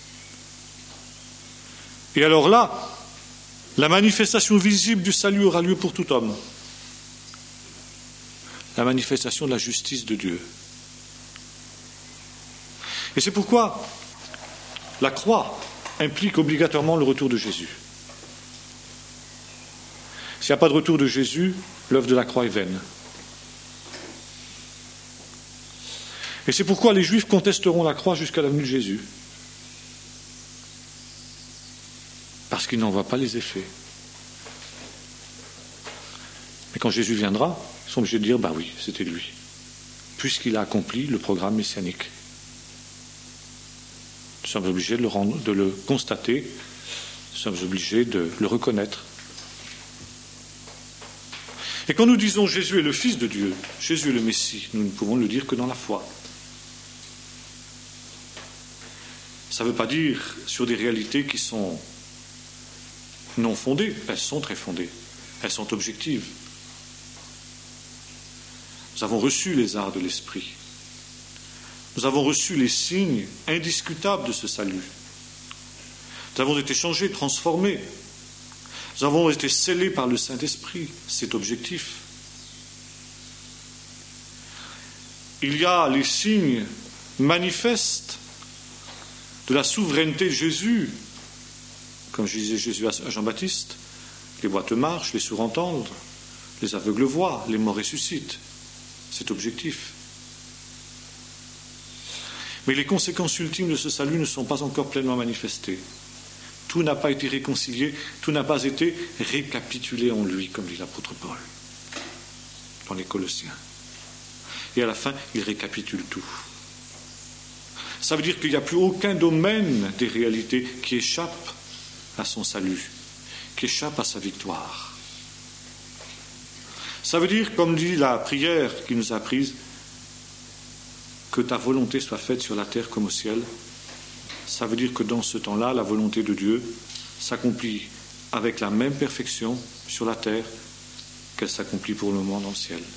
Et alors là, la manifestation visible du salut aura lieu pour tout homme. La manifestation de la justice de Dieu. Et c'est pourquoi la croix implique obligatoirement le retour de Jésus. S'il n'y a pas de retour de Jésus, l'œuvre de la croix est vaine. Et c'est pourquoi les Juifs contesteront la croix jusqu'à la venue de Jésus. Parce qu'ils n'en voient pas les effets. Mais quand Jésus viendra, ils sont obligés de dire, bah oui, c'était lui, puisqu'il a accompli le programme messianique. Nous sommes obligés de le, rendre, de le constater, nous sommes obligés de le reconnaître. Et quand nous disons Jésus est le Fils de Dieu, Jésus est le Messie, nous ne pouvons le dire que dans la foi. Ça ne veut pas dire sur des réalités qui sont non fondées, elles sont très fondées, elles sont objectives. Nous avons reçu les arts de l'esprit. Nous avons reçu les signes indiscutables de ce salut. Nous avons été changés, transformés. Nous avons été scellés par le Saint-Esprit. C'est objectif. Il y a les signes manifestes de la souveraineté de Jésus. Comme je disais Jésus à Jean-Baptiste, les boiteux marchent, les sourds entendent, les aveugles voient, les morts ressuscitent. C'est objectif. Mais les conséquences ultimes de ce salut ne sont pas encore pleinement manifestées. Tout n'a pas été réconcilié, tout n'a pas été récapitulé en lui, comme dit l'apôtre Paul, dans les Colossiens. Et à la fin, il récapitule tout. Ça veut dire qu'il n'y a plus aucun domaine des réalités qui échappe à son salut, qui échappe à sa victoire. Ça veut dire, comme dit la prière qui nous a apprise, que ta volonté soit faite sur la terre comme au ciel. Ça veut dire que dans ce temps-là, la volonté de Dieu s'accomplit avec la même perfection sur la terre qu'elle s'accomplit pour le moment dans le ciel.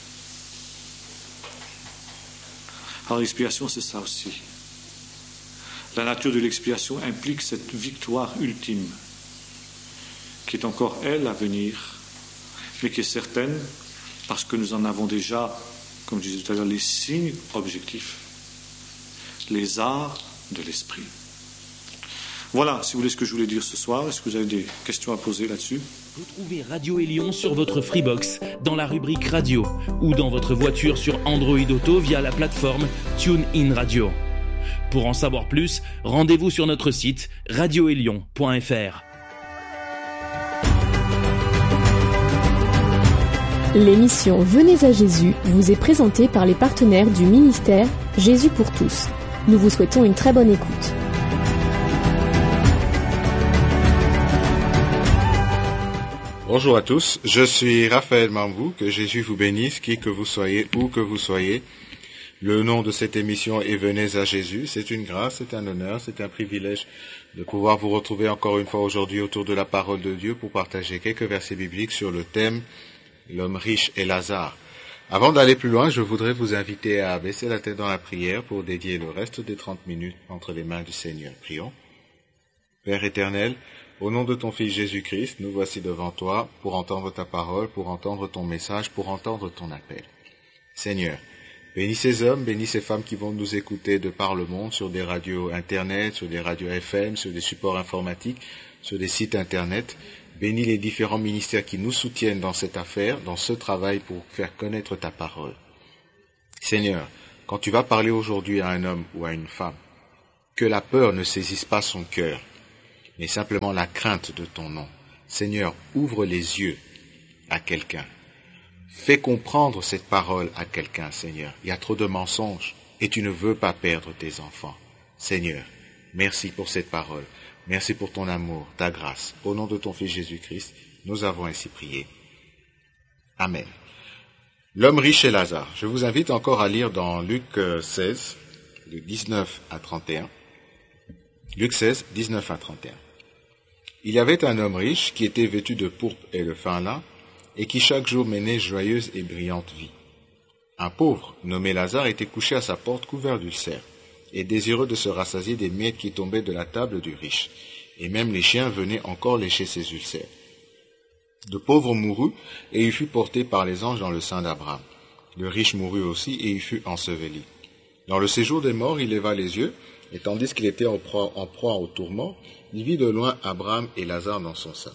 Alors l'expiation, c'est ça aussi. La nature de l'expiation implique cette victoire ultime, qui est encore, elle, à venir, mais qui est certaine, parce que nous en avons déjà, comme je disais tout à l'heure, les signes objectifs, les arts de l'esprit. Voilà, si vous voulez, ce que je voulais dire ce soir. Est-ce que vous avez des questions à poser là-dessus ? Retrouvez Radio Élion sur votre Freebox, dans la rubrique Radio, ou dans votre voiture sur Android Auto via la plateforme TuneIn Radio. Pour en savoir plus, rendez-vous sur notre site radio élion point f r. L'émission Venez à Jésus vous est présentée par les partenaires du ministère Jésus pour tous. Nous vous souhaitons une très bonne écoute. Bonjour à tous, je suis Raphaël Mambou, que Jésus vous bénisse, qui que vous soyez, où que vous soyez. Le nom de cette émission est Venez à Jésus. C'est une grâce, c'est un honneur, c'est un privilège de pouvoir vous retrouver encore une fois aujourd'hui autour de la parole de Dieu pour partager quelques versets bibliques sur le thème l'homme riche et Lazare. Avant d'aller plus loin, je voudrais vous inviter à baisser la tête dans la prière pour dédier le reste des trente minutes entre les mains du Seigneur. Prions. Père éternel, au nom de ton Fils Jésus-Christ, nous voici devant toi pour entendre ta parole, pour entendre ton message, pour entendre ton appel. Seigneur, bénis ces hommes, bénis ces femmes qui vont nous écouter de par le monde, sur des radios internet, sur des radios F M, sur des supports informatiques, sur des sites internet. Bénis les différents ministères qui nous soutiennent dans cette affaire, dans ce travail pour faire connaître ta parole. Seigneur, quand tu vas parler aujourd'hui à un homme ou à une femme, que la peur ne saisisse pas son cœur, mais simplement la crainte de ton nom. Seigneur, ouvre les yeux à quelqu'un. Fais comprendre cette parole à quelqu'un, Seigneur. Il y a trop de mensonges et tu ne veux pas perdre tes enfants. Seigneur, merci pour cette parole. Merci pour ton amour, ta grâce. Au nom de ton Fils Jésus-Christ, nous avons ainsi prié. Amen. L'homme riche et Lazare. Je vous invite encore à lire dans Luc seize, de dix-neuf à trente et un. Luc seize, dix-neuf à trente et un. Il y avait un homme riche qui était vêtu de pourpre et de fin lin, et qui chaque jour menait joyeuse et brillante vie. Un pauvre, nommé Lazare, était couché à sa porte couvert d'ulcères, et désireux de se rassasier des miettes qui tombaient de la table du riche, et même les chiens venaient encore lécher ses ulcères. Le pauvre mourut, et il fut porté par les anges dans le sein d'Abraham. Le riche mourut aussi, et il fut enseveli. Dans le séjour des morts, il leva les yeux, et tandis qu'il était en proie, en proie au tourment, il vit de loin Abraham et Lazare dans son sein.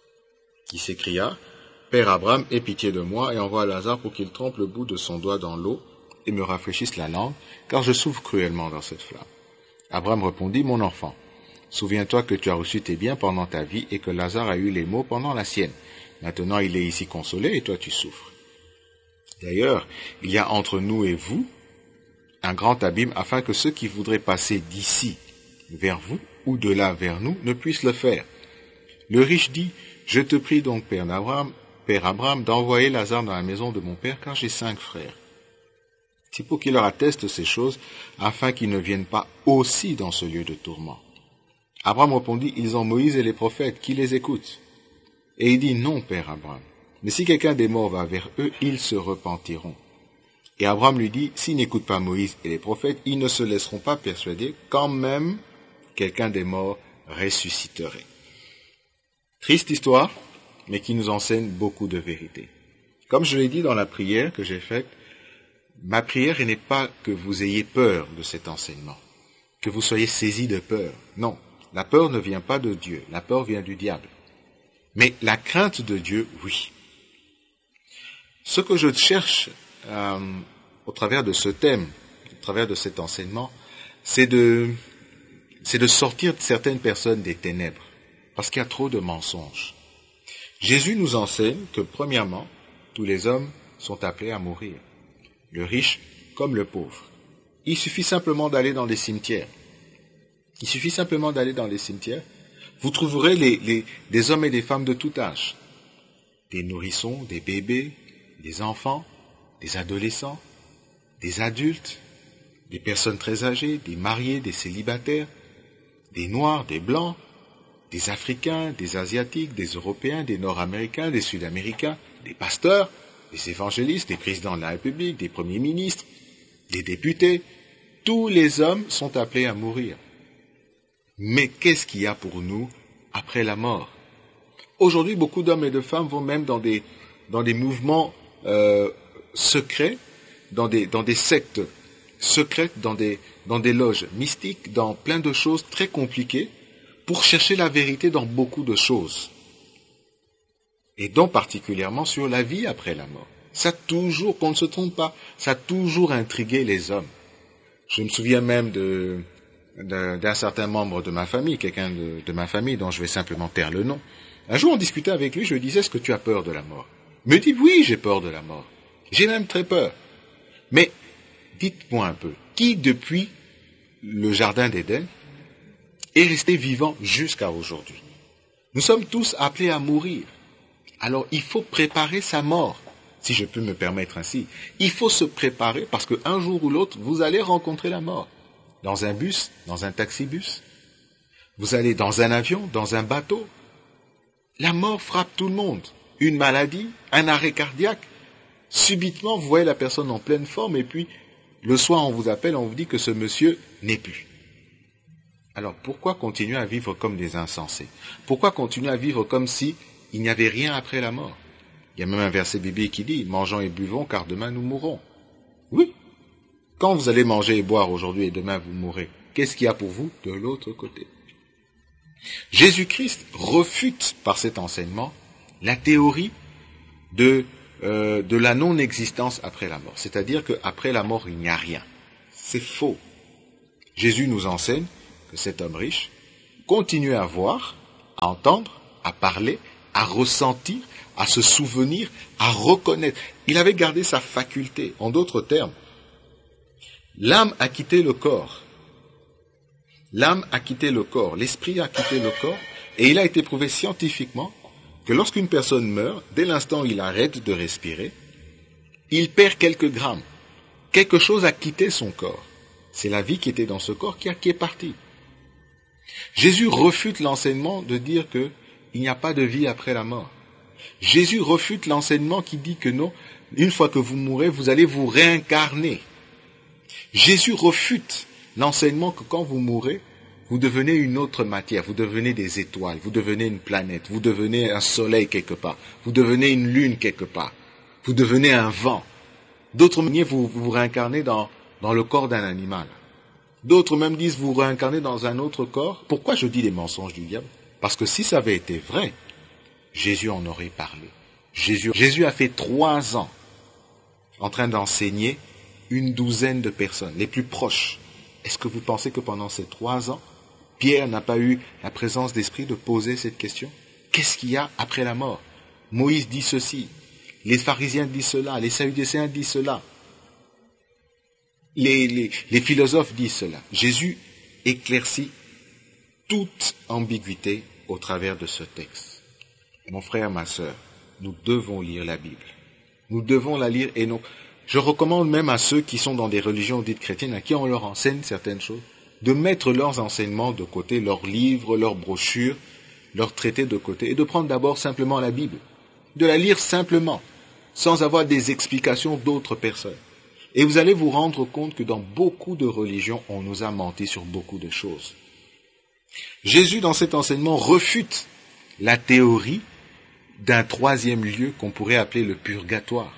Il s'écria, « Père Abraham, aie pitié de moi, et envoie Lazare pour qu'il trempe le bout de son doigt dans l'eau, et me rafraîchisse la langue, car je souffre cruellement dans cette flamme. » Abraham répondit, « Mon enfant, souviens-toi que tu as reçu tes biens pendant ta vie, et que Lazare a eu les maux pendant la sienne. Maintenant il est ici consolé, et toi tu souffres. D'ailleurs, il y a entre nous et vous un grand abîme, afin que ceux qui voudraient passer d'ici vers vous, ou de là vers nous, ne puissent le faire. » Le riche dit, « Je te prie donc, Père Abraham, Père Abraham, d'envoyer Lazare dans la maison de mon père, car j'ai cinq frères. C'est pour qu'il leur atteste ces choses, afin qu'ils ne viennent pas aussi dans ce lieu de tourment. » Abraham répondit, « Ils ont Moïse et les prophètes, qui les écoutent. » Et il dit, « Non, Père Abraham, mais si quelqu'un des morts va vers eux, ils se repentiront. » Et Abraham lui dit, « S'ils n'écoutent pas Moïse et les prophètes, ils ne se laisseront pas persuader, quand même quelqu'un des morts ressusciterait. » Triste histoire, mais qui nous enseigne beaucoup de vérité. Comme je l'ai dit dans la prière que j'ai faite, ma prière n'est pas que vous ayez peur de cet enseignement, que vous soyez saisis de peur. Non, la peur ne vient pas de Dieu, la peur vient du diable. Mais la crainte de Dieu, oui. Ce que je cherche euh, au travers de ce thème, au travers de cet enseignement, c'est de, c'est de sortir certaines personnes des ténèbres, parce qu'il y a trop de mensonges. Jésus nous enseigne que, premièrement, tous les hommes sont appelés à mourir, le riche comme le pauvre. Il suffit simplement d'aller dans les cimetières. Il suffit simplement d'aller dans les cimetières. Vous trouverez les, les, des hommes et des femmes de tout âge, des nourrissons, des bébés, des enfants, des adolescents, des adultes, des personnes très âgées, des mariés, des célibataires, des noirs, des blancs, des Africains, des Asiatiques, des Européens, des Nord-Américains, des Sud-Américains, des pasteurs, des évangélistes, des présidents de la République, des premiers ministres, des députés. Tous les hommes sont appelés à mourir. Mais qu'est-ce qu'il y a pour nous après la mort? Aujourd'hui, beaucoup d'hommes et de femmes vont même dans des, dans des mouvements euh, secrets, dans des, dans des sectes secrètes, dans des, dans des loges mystiques, dans plein de choses très compliquées, pour chercher la vérité dans beaucoup de choses. Et donc particulièrement sur la vie après la mort. Ça a toujours, qu'on ne se trompe pas, ça a toujours intrigué les hommes. Je me souviens même de, de, d'un certain membre de ma famille, quelqu'un de, de ma famille dont je vais simplement taire le nom. Un jour on discutait avec lui, je lui disais, est-ce que tu as peur de la mort? Il me dit, oui, j'ai peur de la mort. J'ai même très peur. Mais dites-moi un peu, qui depuis le jardin d'Éden est resté vivant jusqu'à aujourd'hui? Nous sommes tous appelés à mourir. Alors il faut préparer sa mort, si je peux me permettre ainsi. Il faut se préparer parce qu'un jour ou l'autre, vous allez rencontrer la mort. Dans un bus, dans un taxi-bus, vous allez dans un avion, dans un bateau. La mort frappe tout le monde. Une maladie, un arrêt cardiaque. Subitement, vous voyez la personne en pleine forme et puis le soir on vous appelle, on vous dit que ce monsieur n'est plus. Alors pourquoi continuer à vivre comme des insensés? Pourquoi continuer à vivre comme si il n'y avait rien après la mort? Il y a même un verset biblique qui dit « Mangeons et buvons, car demain nous mourrons ». Oui. Quand vous allez manger et boire aujourd'hui et demain vous mourrez, qu'est-ce qu'il y a pour vous de l'autre côté? Jésus-Christ refute par cet enseignement la théorie de, euh, de la non-existence après la mort. C'est-à-dire qu'après la mort, il n'y a rien. C'est faux. Jésus nous enseigne que cet homme riche continuait à voir, à entendre, à parler, à ressentir, à se souvenir, à reconnaître. Il avait gardé sa faculté. En d'autres termes, l'âme a quitté le corps. L'âme a quitté le corps, l'esprit a quitté le corps, et il a été prouvé scientifiquement que lorsqu'une personne meurt, dès l'instant où il arrête de respirer, il perd quelques grammes. Quelque chose a quitté son corps. C'est la vie qui était dans ce corps qui, a, qui est partie. Jésus refute l'enseignement de dire qu'il n'y a pas de vie après la mort. Jésus refute l'enseignement qui dit que non, une fois que vous mourrez, vous allez vous réincarner. Jésus refute l'enseignement que quand vous mourrez, vous devenez une autre matière, vous devenez des étoiles, vous devenez une planète, vous devenez un soleil quelque part, vous devenez une lune quelque part, vous devenez un vent. D'autres manières, vous vous réincarnez dans, dans le corps d'un animal. D'autres même disent vous réincarnez dans un autre corps. Pourquoi je dis les mensonges du diable? Parce que si ça avait été vrai, Jésus en aurait parlé. Jésus, Jésus a fait trois ans en train d'enseigner une douzaine de personnes, les plus proches. Est-ce que vous pensez que pendant ces trois ans, Pierre n'a pas eu la présence d'esprit de poser cette question? Qu'est-ce qu'il y a après la mort? Moïse dit ceci, les pharisiens disent cela, les sadducéens disent cela, les, les, les philosophes disent cela. Jésus éclaircit toute ambiguïté au travers de ce texte. Mon frère, ma sœur, nous devons lire la Bible. Nous devons la lire et non... Je recommande même à ceux qui sont dans des religions dites chrétiennes, à qui on leur enseigne certaines choses, de mettre leurs enseignements de côté, leurs livres, leurs brochures, leurs traités de côté, et de prendre d'abord simplement la Bible, de la lire simplement, sans avoir des explications d'autres personnes. Et vous allez vous rendre compte que dans beaucoup de religions, on nous a menti sur beaucoup de choses. Jésus, dans cet enseignement, refute la théorie d'un troisième lieu qu'on pourrait appeler le purgatoire.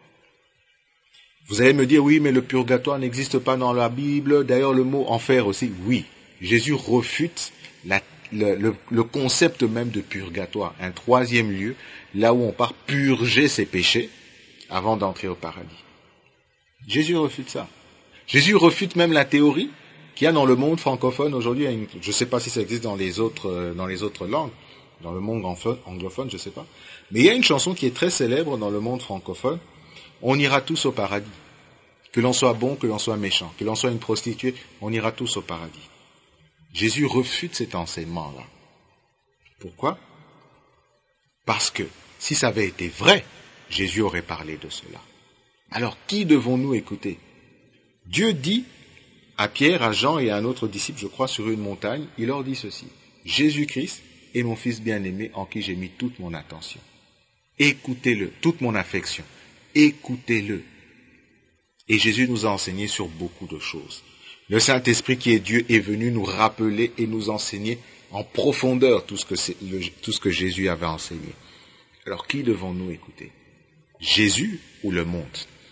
Vous allez me dire, oui, mais le purgatoire n'existe pas dans la Bible. D'ailleurs, le mot enfer aussi, oui. Jésus refute la, le, le, le concept même de purgatoire, un troisième lieu, là où on part purger ses péchés avant d'entrer au paradis. Jésus refute ça. Jésus refute même la théorie qu'il y a dans le monde francophone aujourd'hui. Une, je ne sais pas si ça existe dans les autres, dans les autres langues, dans le monde anglophone, je ne sais pas. Mais il y a une chanson qui est très célèbre dans le monde francophone. On ira tous au paradis. Que l'on soit bon, que l'on soit méchant, que l'on soit une prostituée, on ira tous au paradis. Jésus refute cet enseignement-là. Pourquoi? Parce que si ça avait été vrai, Jésus aurait parlé de cela. Alors, qui devons-nous écouter? Dieu dit à Pierre, à Jean et à un autre disciple, je crois, sur une montagne, il leur dit ceci. Jésus-Christ est mon Fils bien-aimé en qui j'ai mis toute mon attention. Écoutez-le, toute mon affection. Écoutez-le. Et Jésus nous a enseigné sur beaucoup de choses. Le Saint-Esprit qui est Dieu est venu nous rappeler et nous enseigner en profondeur tout ce que, c'est, le, tout ce que Jésus avait enseigné. Alors qui devons-nous écouter? Jésus ou le monde?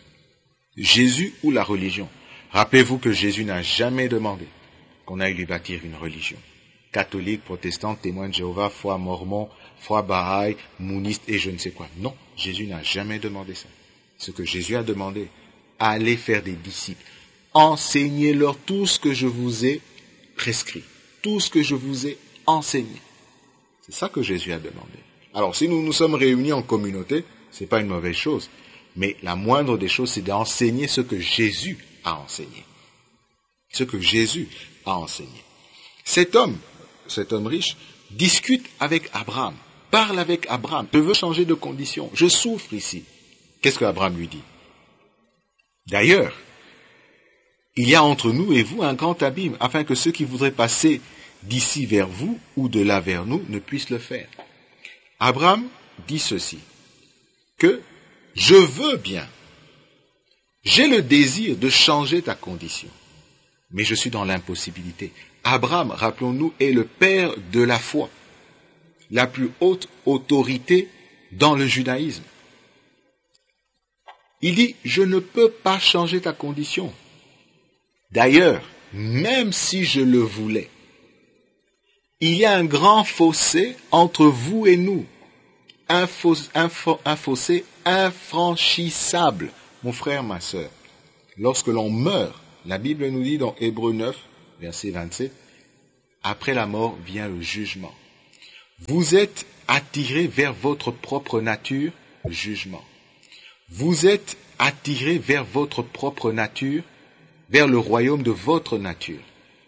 Jésus ou la religion? Rappelez-vous que Jésus n'a jamais demandé qu'on aille lui bâtir une religion. Catholique, protestante, témoin de Jéhovah, foi mormon, foi Bahaï, mouniste et je ne sais quoi. Non, Jésus n'a jamais demandé ça. Ce que Jésus a demandé, allez faire des disciples. Enseignez-leur tout ce que je vous ai prescrit, tout ce que je vous ai enseigné. C'est ça que Jésus a demandé. Alors, si nous nous sommes réunis en communauté, c'est pas une mauvaise chose. Mais la moindre des choses, c'est d'enseigner ce que Jésus a enseigné. Ce que Jésus a enseigné. Cet homme, cet homme riche, discute avec Abraham, parle avec Abraham, je veux changer de condition, je souffre ici. Qu'est-ce que Abraham lui dit? D'ailleurs, il y a entre nous et vous un grand abîme, afin que ceux qui voudraient passer d'ici vers vous ou de là vers nous ne puissent le faire. Abraham dit ceci, que je veux bien, j'ai le désir de changer ta condition, mais je suis dans l'impossibilité. Abraham, rappelons-nous, est le père de la foi, la plus haute autorité dans le judaïsme. Il dit, je ne peux pas changer ta condition. D'ailleurs, même si je le voulais, il y a un grand fossé entre vous et nous. Un, fossé, un, un fossé infranchissable. Mon frère, ma sœur, lorsque l'on meurt, la Bible nous dit dans Hébreux neuf, verset vingt-sept, Après la mort vient le jugement. Vous êtes attiré vers votre propre nature, jugement. Vous êtes attiré vers votre propre nature, vers le royaume de votre nature.